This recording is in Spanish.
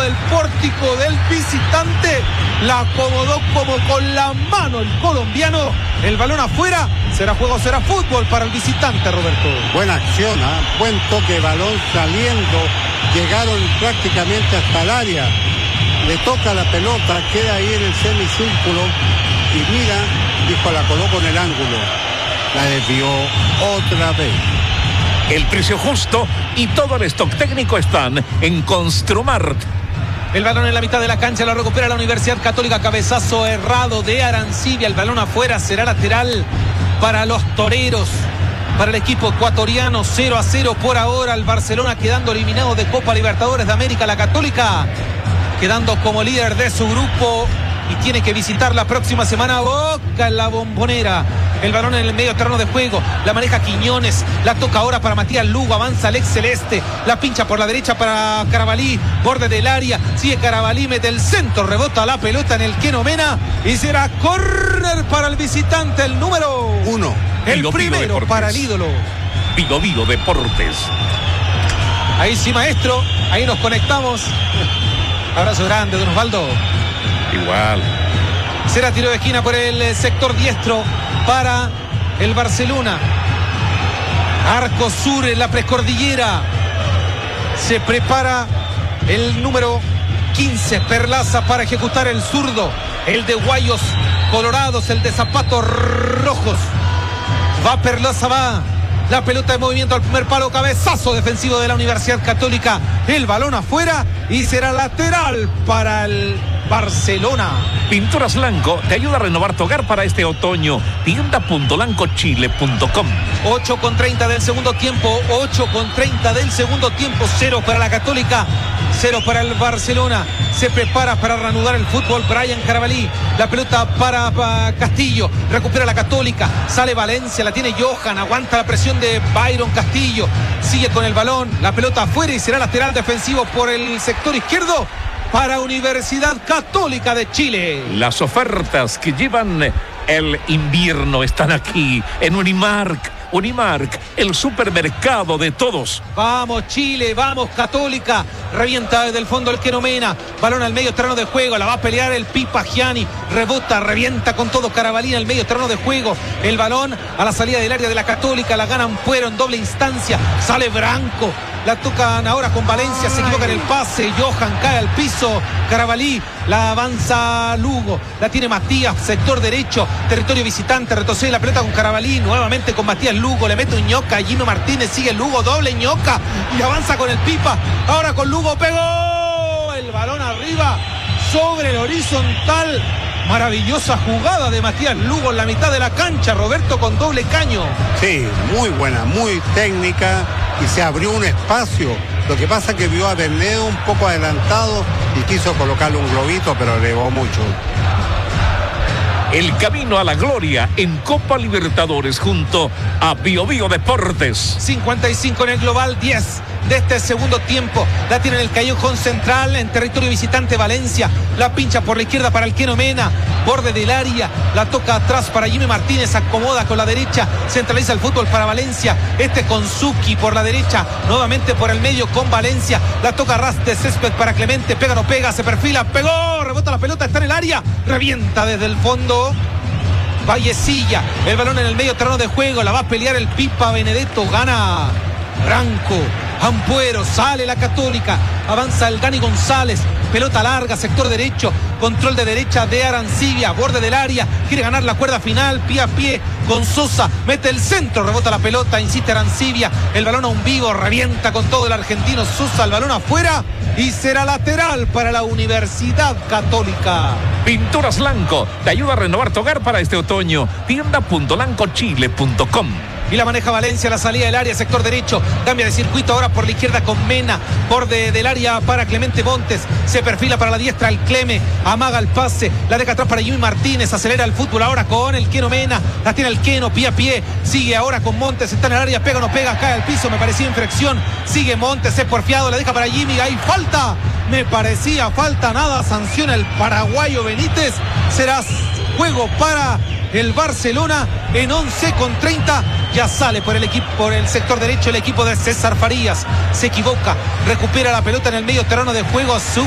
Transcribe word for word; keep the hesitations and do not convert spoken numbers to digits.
del pórtico del visitante. La acomodó como con la mano el colombiano. El balón afuera. Será juego, será fútbol para el visitante, Roberto. Buena acción, ¿eh? Buen toque, balón saliendo. Llegaron prácticamente hasta el área. Le toca la pelota, queda ahí en el semicírculo. Y mira, dijo, la coloco en el ángulo. La desvió otra vez. El precio justo y todo el stock técnico están en Construmart. El balón en la mitad de la cancha lo recupera la Universidad Católica. Cabezazo errado de Arancibia. El balón afuera, será lateral para los toreros. Para el equipo ecuatoriano, cero a cero por ahora. El Barcelona quedando eliminado de Copa Libertadores de América. La Católica quedando como líder de su grupo y tiene que visitar la próxima semana Boca en la Bombonera. El balón en el medio terreno de juego, la maneja Quiñones, la toca ahora para Matías Lugo, avanza Alex Celeste, la pincha por la derecha para Carabalí, borde del área, sigue Carabalí, mete el centro, rebota la pelota en el Keno Mena y será córner para el visitante, el número uno. El Vigo, primero Vigo para el ídolo. Vigo Vigo Deportes. Ahí sí, maestro, ahí nos conectamos. Abrazo grande, don Osvaldo. Igual. Será tiro de esquina por el sector diestro para el Barcelona. Arco sur en la precordillera. Se prepara el número quince, Perlaza, para ejecutar el zurdo. El de guayos colorados, el de zapatos rojos. Va Perlaza, va. La pelota de movimiento al primer palo, cabezazo defensivo de la Universidad Católica. El balón afuera y será lateral para el Barcelona. Pinturas Lanco te ayuda a renovar tu hogar para este otoño. tienda punto lanco chile punto com. ocho con treinta del segundo tiempo. ocho con treinta del segundo tiempo. Cero para la Católica. Cero para el Barcelona. Se prepara para reanudar el fútbol Brian Carabalí. La pelota para, para Castillo. Recupera la Católica. Sale Valencia. La tiene Johan. Aguanta la presión de Byron Castillo. Sigue con el balón. La pelota afuera y será lateral defensivo por el sector izquierdo para Universidad Católica de Chile. Las ofertas que llevan el invierno están aquí en Unimark. Unimark, el supermercado de todos. Vamos Chile, vamos Católica. Revienta desde el fondo el Keno Mena. Balón al medio terreno de juego. La va a pelear el Pipa Gianni. Rebota, revienta con todo Carabalí en el medio terreno de juego. El balón a la salida del área de la Católica. La gana Ampuero en doble instancia. Sale Branco. La tocan ahora con Valencia. Se equivoca en el pase. Johan cae al piso. Carabalí. La avanza Lugo. La tiene Matías. Sector derecho. Territorio visitante. Retrocede la pelota con Carabalí. Nuevamente con Matías Lugo. Le mete un Ñoca. Gino Martínez. Sigue Lugo. Doble Ñoca. Y avanza con el Pipa. Ahora con Lugo. Pegó. El balón arriba. Sobre el horizontal. Maravillosa jugada de Matías Lugo en la mitad de la cancha. Roberto con doble caño. Sí, muy buena. Muy técnica. Y se abrió un espacio. Lo que pasa es que vio a Bernedo un poco adelantado y quiso colocarle un globito, pero elevó mucho. El camino a la gloria en Copa Libertadores junto a Bio Bio Deportes. cincuenta y cinco en el global, diez de este segundo tiempo. La tiene en el callejón central, en territorio visitante Valencia. La pincha por la izquierda para el Keno Mena. Borde del área. La toca atrás para Jimmy Martínez. Acomoda con la derecha. Centraliza el fútbol para Valencia. Este con Zucchi por la derecha. Nuevamente por el medio con Valencia. La toca ras de césped para Clemente. Pega, no pega. Se perfila. Pegó. Rebota la pelota. Está en el área. Revienta desde el fondo. Vallecilla. El balón en el medio terreno de juego. La va a pelear el Pipa Benedetto. Gana Branco. Ampuero, sale la Católica, avanza el Dani González, pelota larga, sector derecho, control de derecha de Arancibia, borde del área, quiere ganar la cuerda final, pie a pie con Sosa, mete el centro, rebota la pelota, insiste Arancibia, el balón a un vivo, revienta con todo el argentino Sosa, el balón afuera y será lateral para la Universidad Católica. Pinturas Lanco te ayuda a renovar tu hogar para este otoño. tienda punto lanco chile punto com. Y la maneja Valencia, la salida del área, sector derecho, cambia de circuito ahora por la izquierda con Mena, borde del área para Clemente Montes, se perfila para la diestra el Cleme, amaga el pase, la deja atrás para Jimmy Martínez, acelera el fútbol ahora con el Keno Mena, la tiene el Keno, pie a pie, sigue ahora con Montes, está en el área, pega o no pega, cae al piso, me parecía infracción, sigue Montes, es porfiado, la deja para Jimmy, hay falta, me parecía falta, nada, sanciona el paraguayo Benítez, será juego para el Barcelona en once con treinta. Ya sale por el equipo, por el sector derecho el equipo de César Farías. Se equivoca, recupera la pelota en el medio terreno de juego.